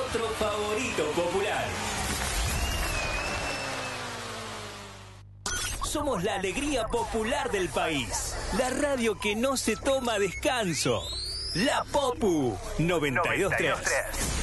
otro favorito popular. Somos la alegría popular del país. La radio que no se toma descanso. La Popu 92.3.